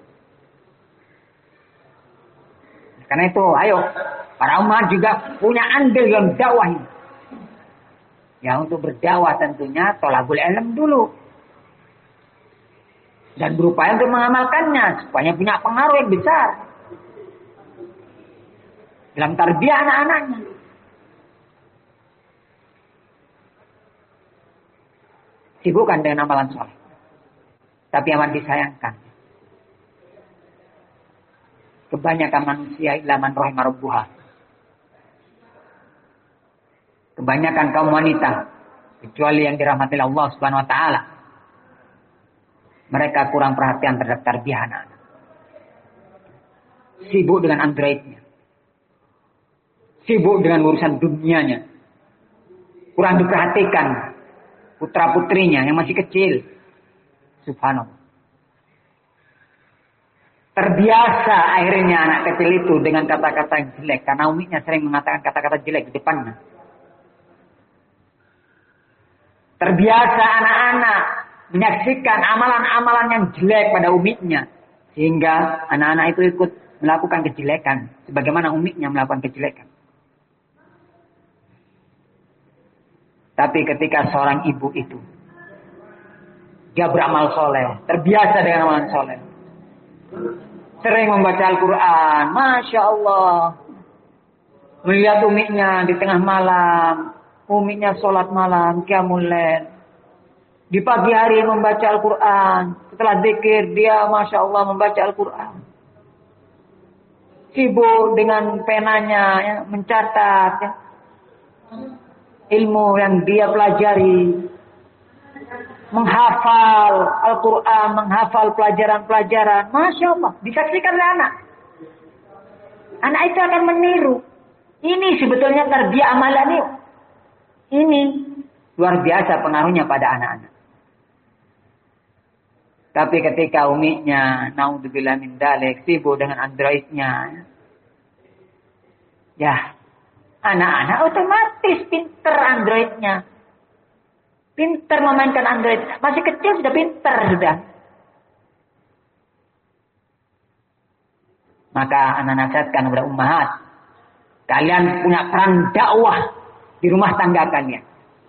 Karena itu, ayo, para umat juga punya andil yang dakwah ini. Ya, untuk berdakwah tentunya tolabul ilm dulu. Dan berupaya untuk mengamalkannya supaya punya pengaruh yang besar dalam tarbiyah anak-anaknya. Sibukkan dengan amalan soleh. Tapi amat disayangkan. Kebanyakan manusia ilaman rahimah rabbuha. Kebanyakan kaum wanita, kecuali yang dirahmati Allah Subhanahu wa taala, mereka kurang perhatian terhadap tarbiyah anak-anak. Sibuk dengan androidnya. Sibuk dengan urusan dunianya. Kurang diperhatikan putra-putrinya yang masih kecil. Subhanallah. Terbiasa akhirnya anak kecil itu dengan kata-kata yang jelek. Karena uminya sering mengatakan kata-kata jelek di depannya. Terbiasa anak-anak menyaksikan amalan-amalan yang jelek pada uminya. Sehingga anak-anak itu ikut melakukan kejelekan. Sebagaimana uminya melakukan kejelekan. Tapi ketika seorang ibu itu, dia beramal soleh. Terbiasa dengan amalan soleh. Sering membaca Al-Quran. Masya Allah. Melihat uminya di tengah malam. Uminya sholat malam. Qiyamul lail. Di pagi hari membaca Al-Quran. Setelah zikir dia Masya Allah membaca Al-Quran. Sibuk dengan penanya ya, mencatat ya, ilmu yang dia pelajari. Menghafal Al-Quran, menghafal pelajaran-pelajaran. Masya Allah, disaksikan oleh anak. Anak itu akan meniru. Ini sebetulnya tarbiyah amalan ini. Ini luar biasa pengaruhnya pada anak-anak. Tapi ketika uminya, naudzubillah min dzalik, sibuk dengan androidnya, ya, anak-anak otomatis pinter androidnya. Pinter memainkan android. Masih kecil sudah pinter sudah. Maka anak nasihatkan kepada ummahat. Kalian punya peran dakwah di rumah tangga kalian.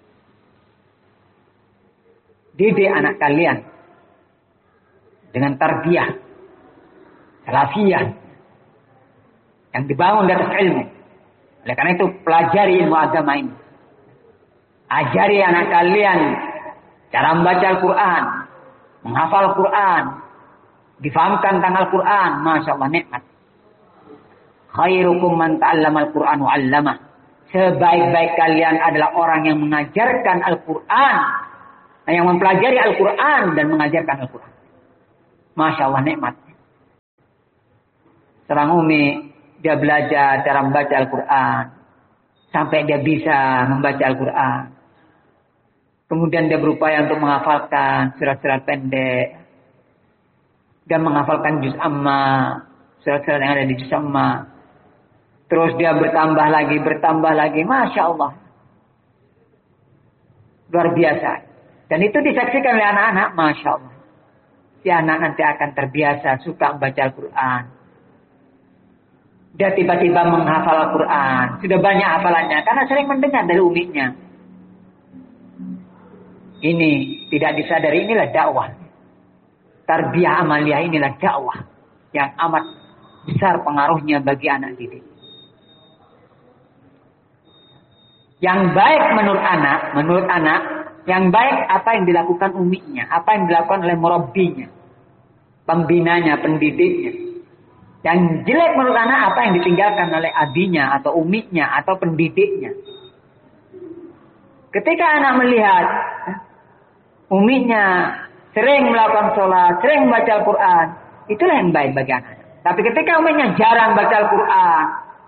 Didik anak kalian dengan tarbiyah salafiyah yang dibangun di atas ilmu. Oleh karena itu pelajari ilmu agama ini. Ajari anak kalian cara membaca Al-Quran, menghafal Al-Quran, difahamkan tentang Al-Quran. Masya Allah nikmat. Khairukum man ta'allama Al-Quran wa 'allamah. Sebaik-baik kalian adalah orang yang mengajarkan Al-Quran, yang mempelajari Al-Quran dan mengajarkan Al-Quran. Masya Allah nikmat. Seorang umi, dia belajar cara membaca Al-Quran. Sampai dia bisa membaca Al-Quran. Kemudian dia berupaya untuk menghafalkan surat-surat pendek. Dan menghafalkan juz amma. Surat-surat yang ada di juz amma. Terus dia bertambah lagi, bertambah lagi. Masya Allah. Luar biasa. Dan itu disaksikan oleh anak-anak. Masya Allah. Si anak nanti akan terbiasa suka membaca Al-Quran. Dia tiba-tiba menghafal Al-Quran. Sudah banyak hafalannya. Karena sering mendengar dari uminya. Ini tidak disadari, inilah dakwah. Tarbiyah amaliyah inilah dakwah. Yang amat besar pengaruhnya bagi anak didik. Yang baik menurut anak, menurut anak, yang baik apa yang dilakukan uminya. Apa yang dilakukan oleh murabbinya. Pembinanya, pendidiknya. Yang jelek menurut anak apa yang ditinggalkan oleh abinya atau uminya atau pendidiknya. Ketika anak melihat uminya sering melakukan sholat, sering membaca Al-Quran, itulah yang baik bagi anak. Tapi ketika uminya jarang baca Al-Quran,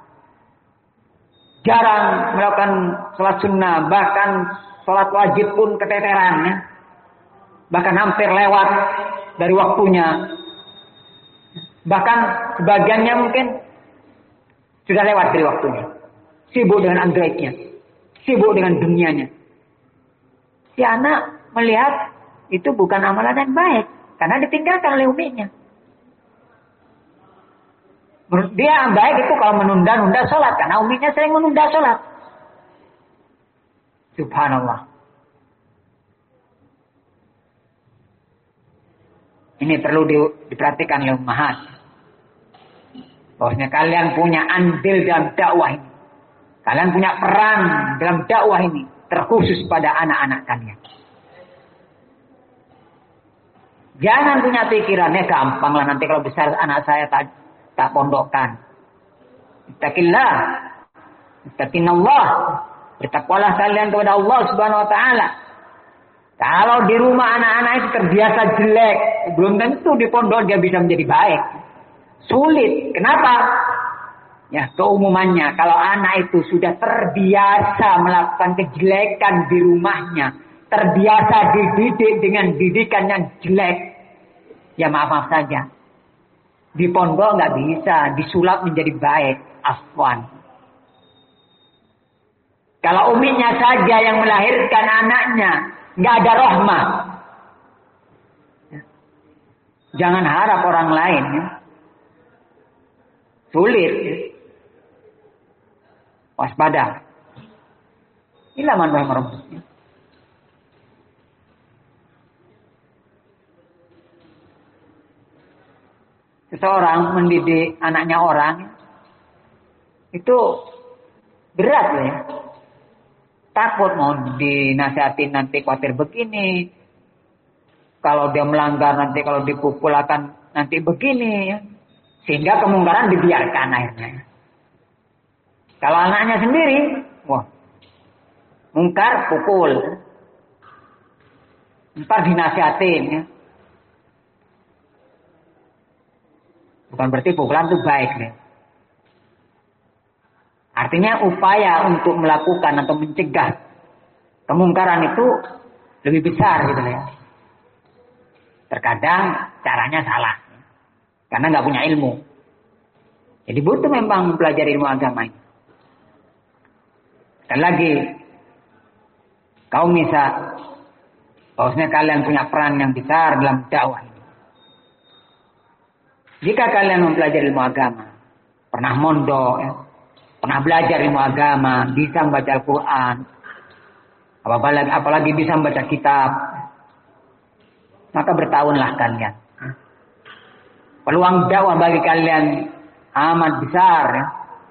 jarang melakukan sholat sunnah, bahkan sholat wajib pun keteteran, ya. Bahkan hampir lewat dari waktunya. Bahkan sebagiannya mungkin sudah lewat dari waktunya. Sibuk dengan Androidnya. Sibuk dengan dunianya. Si anak melihat itu bukan amalan yang baik. Karena ditinggalkan oleh uminya. Menurut dia yang baik itu kalau menunda-nunda sholat. Karena uminya sering menunda sholat. Subhanallah. Ini perlu di, diperhatikan oleh ummahat. Bahwasanya kalian punya andil dalam dakwah ini. Kalian punya peran dalam dakwah ini. Terkhusus pada anak-anak kalian. Jangan punya pikirannya gampang lah nanti kalau besar anak saya tak, tak pondokkan. Ittaqillah. Ittaqinallah. Bertakwalah kalian kepada Allah Subhanahu wa taala. Kalau di rumah anak-anak itu terbiasa jelek, belum tentu di pondok dia bisa menjadi baik. Sulit. Kenapa? Ya, keumumannya. Kalau anak itu sudah terbiasa melakukan kejelekan di rumahnya, terbiasa dididik dengan didikan yang jelek, ya maaf-maaf saja. Di pondok nggak bisa disulap menjadi baik. Afwan. Kalau uminya saja yang melahirkan anaknya, nggak ada rahmah. Jangan harap orang lain. Ya. Sulit. Ya. Waspada. Inilah manfaat merebusnya. Seseorang mendidik anaknya orang itu berat loh ya. Takut mau dinasihatin nanti khawatir begini. Kalau dia melanggar nanti kalau dipukul akan nanti begini ya. Sehingga kemungkaran dibiarkan akhirnya. Kalau anaknya sendiri, wah, mungkar pukul. Ntar dinasihatin ya. Bukan berarti pukulan itu baik ya. Artinya upaya untuk melakukan atau mencegah kemungkaran itu lebih besar gitu ya. Terkadang caranya salah. Karena nggak punya ilmu. Jadi butuh memang mempelajari ilmu agama ini. Dan lagi, kaum nisa, bahwasanya kalian punya peran yang besar dalam dakwah ini. Jika kalian mempelajari ilmu agama, pernah mondok, ya, pernah belajar ilmu agama, bisa membaca Al-Quran, apalagi, apalagi bisa membaca kitab, maka bertahunlah kalian. Peluang dakwah bagi kalian amat besar. Ya.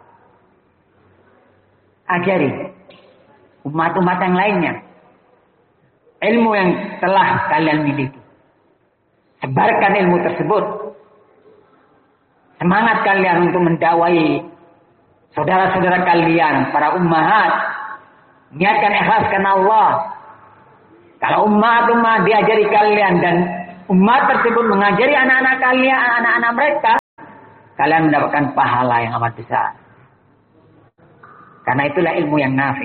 Ajari umat-umat yang lainnya ilmu yang telah kalian miliki. Sebarkan ilmu tersebut. Semangat kalian untuk mendakwai saudara-saudara kalian, para ummahat. Niatkan ikhlas karena Allah. Kalau umat-umat diajari kalian dan umat tersebut mengajari anak-anak kalian, anak-anak mereka, kalian mendapatkan pahala yang amat besar. Karena itulah ilmu yang nafi.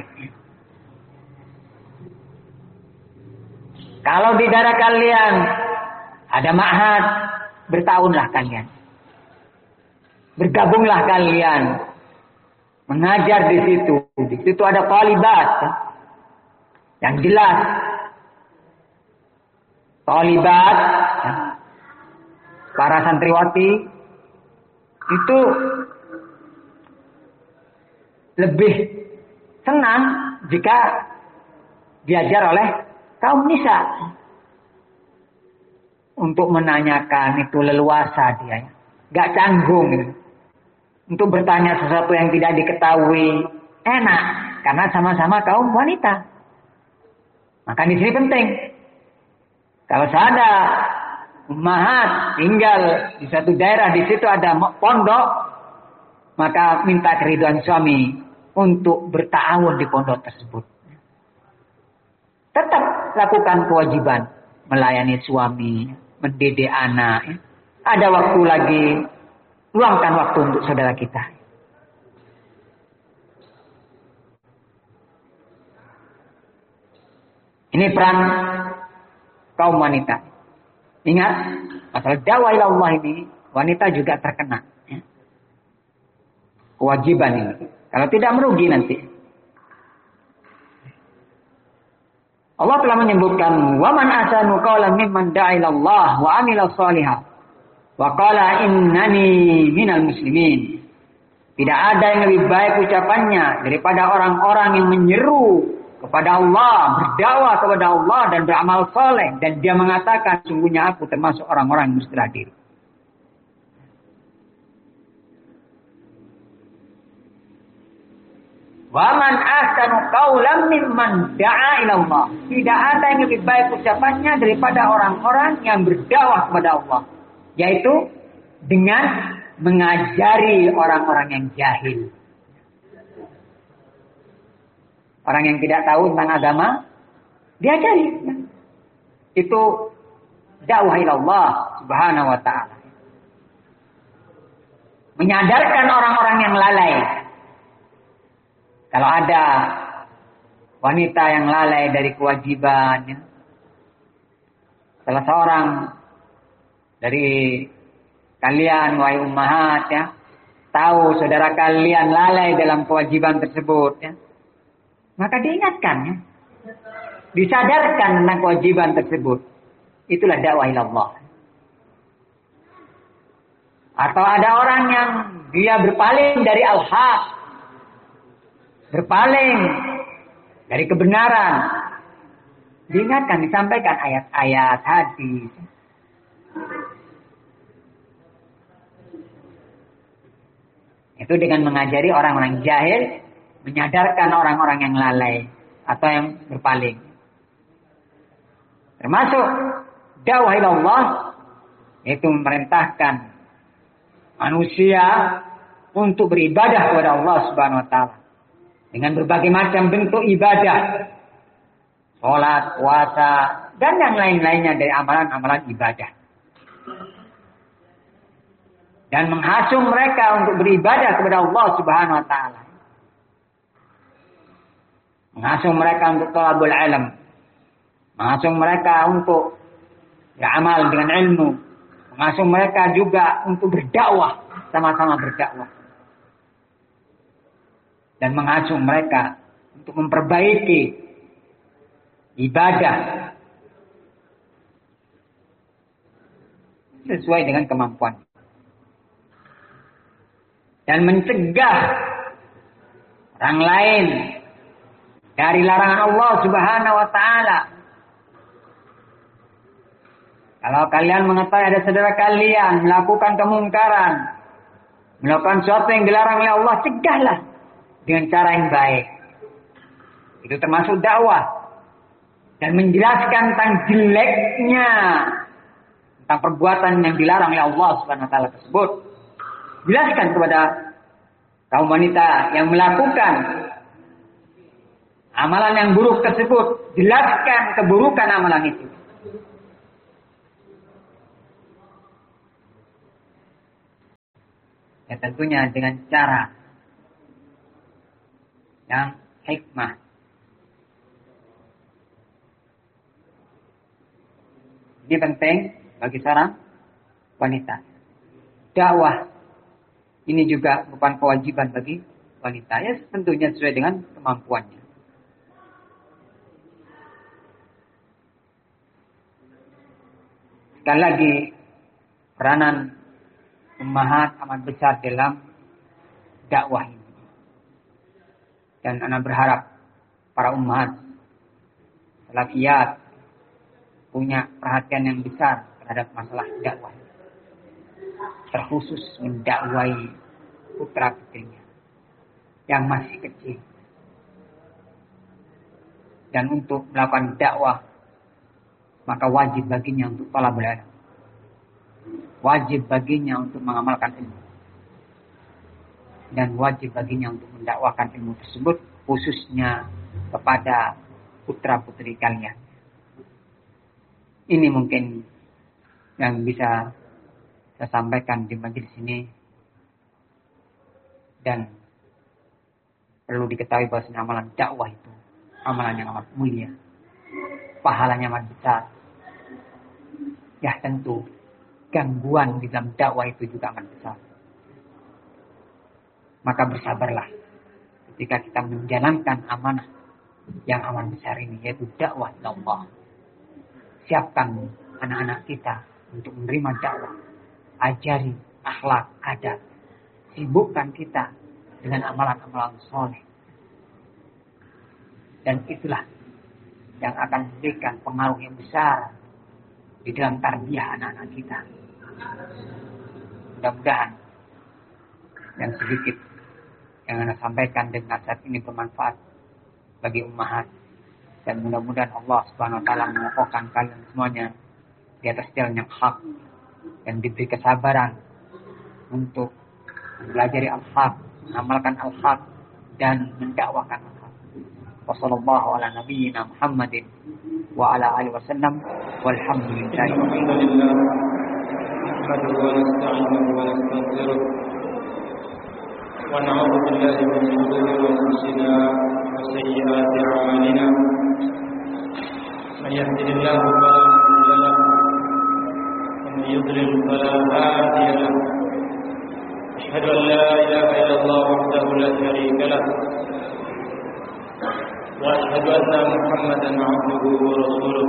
Kalau di daerah kalian ada ma'had, bertahunlah kalian. Bergabunglah kalian. Mengajar di situ. Di situ ada talibat. Yang jelas. Talibat. Para santriwati. Itu lebih senang jika diajar oleh kaum nisa. Untuk menanyakan itu leluasa dia. Gak canggung. Untuk bertanya sesuatu yang tidak diketahui. Enak. Karena sama-sama kaum wanita. Maka di sini penting. Kalau ada ummahat tinggal di satu daerah, di situ ada pondok, maka minta keriduan suami untuk berta'awun di pondok tersebut. Tetap lakukan kewajiban melayani suami, mendidik anak. Ada waktu lagi, luangkan waktu untuk saudara kita. Ini peran kaum wanita. Ingat, masalah dakwah ila Allah ini, wanita juga terkena. Ya. Kewajiban ini. Kalau tidak merugi nanti. Allah telah menyebutkan, "Wa man ahsanu qawlan mimman da'a ila Allah wa 'amila shalihan wa qala innani minal muslimin." Tidak ada yang lebih baik ucapannya daripada orang-orang yang menyeru kepada Allah, berdakwah kepada Allah dan beramal soleh, dan dia mengatakan sungguhnya aku termasuk orang-orang yang berserah diri. Wa man ahsanu qawlan mimman da'a ila Allah. Tidak ada yang lebih baik ucapannya daripada orang-orang yang berdakwah kepada Allah, yaitu dengan mengajari orang-orang yang jahil. Orang yang tidak tahu tentang agama, diajari. Itu dakwah ila Allah Subhanahu wa ta'ala. Menyadarkan orang-orang yang lalai. Kalau ada wanita yang lalai dari kewajiban, ya, salah seorang dari kalian, wahai ummahat, ya, tahu saudara kalian lalai dalam kewajiban tersebut, ya, maka diingatkan, ya, disadarkan tentang kewajiban tersebut. Itulah dakwah ila Allah. Atau ada orang yang dia berpaling dari al-haq, berpaling dari kebenaran, diingatkan, disampaikan ayat-ayat, hadis. Itu dengan mengajari orang-orang jahil, menyadarkan orang-orang yang lalai atau yang berpaling. Termasuk dakwah ila Allah, yaitu memerintahkan manusia untuk beribadah kepada Allah Subhanahu wa taala dengan berbagai macam bentuk ibadah, salat, puasa, dan yang lain-lainnya dari amalan-amalan ibadah. Dan menghasung mereka untuk beribadah kepada Allah Subhanahu wa taala. Menghasung mereka untuk thalabul ilm. Menghasung mereka untuk beramal dengan ilmu. Menghasung mereka juga untuk berdakwah, sama-sama berdakwah. Dan menghasung mereka untuk memperbaiki ibadah sesuai dengan kemampuan. Dan mencegah orang lain dari larangan Allah Subhanahu wa taala. Kalau kalian mengetahui ada saudara kalian melakukan kemungkaran, melakukan sesuatu yang dilarang oleh Allah, cegahlah dengan cara yang baik. Itu termasuk dakwah. Dan menjelaskan tentang jeleknya, tentang perbuatan yang dilarang oleh Allah Subhanahu wa taala tersebut. Jelaskan kepada kaum wanita yang melakukan amalan yang buruk tersebut. Jelaskan keburukan amalan itu. Ya tentunya dengan cara yang hikmah. Ini penting bagi seorang wanita. Dakwah ini juga bukan kewajiban bagi wanita. Ya tentunya sesuai dengan kemampuannya. Sekali lagi, peranan ummahat amat besar dalam dakwah ini. Dan ana berharap para ummahat salafiyat punya perhatian yang besar terhadap masalah dakwah. Terkhusus mendakwai putra putrinya yang masih kecil. Dan untuk melakukan dakwah, maka wajib baginya untuk talabul ilm. Wajib baginya untuk mengamalkan ilmu. Dan wajib baginya untuk mendakwakan ilmu tersebut khususnya kepada putra-putri kalian. Ini mungkin yang bisa saya sampaikan di majelis ini. Dan perlu diketahui bahwa amalan dakwah itu amalan yang amat mulia. Pahalanya amat besar. Ya tentu gangguan di dalam dakwah itu juga amat besar. Maka bersabarlah ketika kita menjalankan amanah yang amat besar ini, yaitu dakwah Allah. Siapkan anak-anak kita untuk menerima dakwah. Ajari akhlak, adab. Sibukkan kita dengan amalan-amalan soleh. Dan itulah yang akan memberikan pengaruh yang besar di dalam tarbiyah anak-anak kita. Mudah-mudahan yang sedikit yang Anda sampaikan dan nasihat ini bermanfaat bagi ummahat. Dan mudah-mudahan Allah Subhanahu wa taala mengokohkan kalian semuanya di atas jalan yang hak dan diberi kesabaran untuk mempelajari al-haq, mengamalkan al-haq dan mendakwakan al-haq. Wassallallahu ala nabiyyina Muhammadin wa ala alihi wasallam walhamdulillahi rabbil alamin. ونعوذ بالله من شرور أنفسنا وسيئات أعمالنا من يهده الله فلا مضل له ومن يضلل فلا هادي له أشهد أن لا إله إلا الله وحده لا شريك له وأشهد أن محمدا عبده ورسوله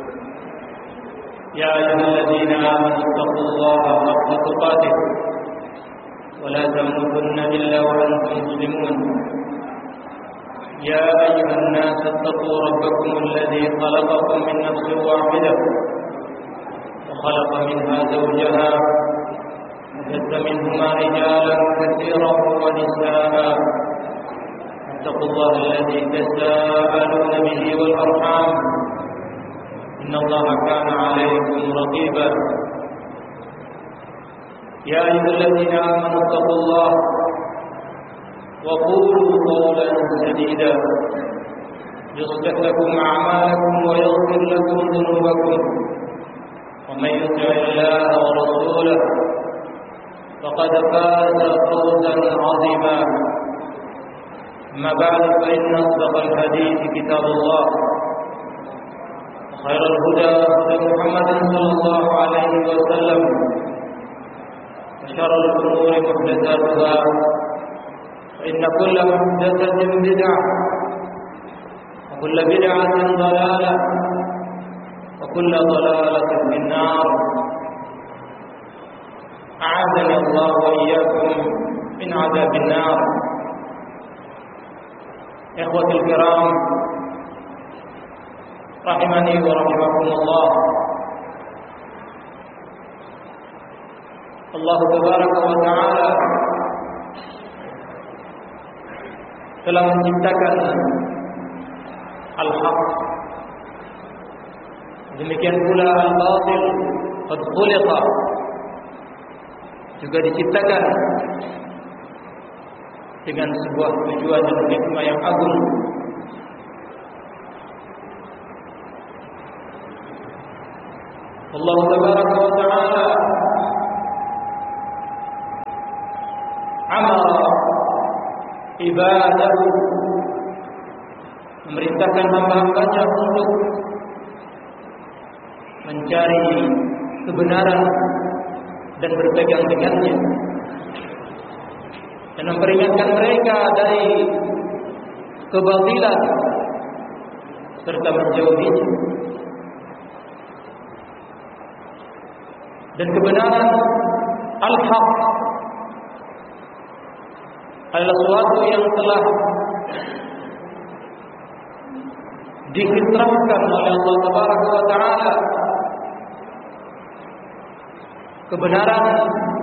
يا أيها الذين آمنوا اتقوا الله حق تقاته ولا تموتن إلا وأنتم مسلمون يا أيها الناس اتقوا ربكم الذي خلقكم من نفس واحدة وخلق منها زوجها وبث منهما رجالا كثيرا ونساء اتقوا الله الذي تساءلون به والأرحام إن الله كان عليكم رقيبا يا أيها الذين آمنوا اتقوا الله وقولوا قولا سديدا يصلح لكم أعمالكم ويغفر لكم ذنوبكم ومن يطع الله ورسوله فقد فاز فوزا عظيما أما بعد فإن أصدق الحديث كتاب الله وخير الهدى هدى محمد صلى الله عليه وسلم وشر الأمور محدثاتها فإن كل محدثة بدعة وكل بدعة ضلالة وكل ضلالة في النار أعاذني الله وإياكم من عذاب النار. إخوتي الكرام رحمني ورحمكم الله. Allah Tabaraka wa Ta'ala telah menciptakan al-haq. Demikian pula al-batil qad khuliqa, juga diciptakan dengan sebuah tujuan dan hikmah yang agung. Allah Tabaraka wa Ta'ala amara ibadahu, memerintahkan hamba-hambanya untuk mencari kebenaran dan berpegang dengannya, dan memperingatkan mereka dari kebatilan serta menjauhinya. Dan kebenaran al-haq adalah sesuatu yang telah difitrahkan oleh Allah Tabaraka wa Ta'ala. Kebenaran